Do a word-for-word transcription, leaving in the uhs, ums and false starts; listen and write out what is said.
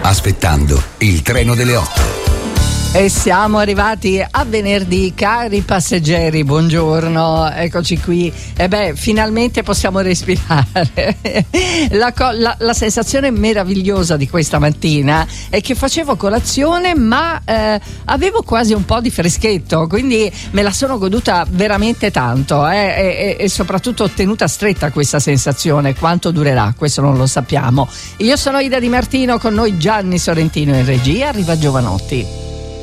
aspettando il treno delle otto. E siamo arrivati a venerdì, cari passeggeri, buongiorno, eccoci qui. E beh, finalmente possiamo respirare. La, co- la, la sensazione meravigliosa di questa mattina è che facevo colazione, ma eh, avevo quasi un po' di freschetto, quindi me la sono goduta veramente tanto, eh, e, e soprattutto ho tenuta stretta questa sensazione. Quanto durerà? Questo non lo sappiamo. Io sono Ida Di Martino, con noi Gianni Sorrentino in regia, arriva Giovanotti.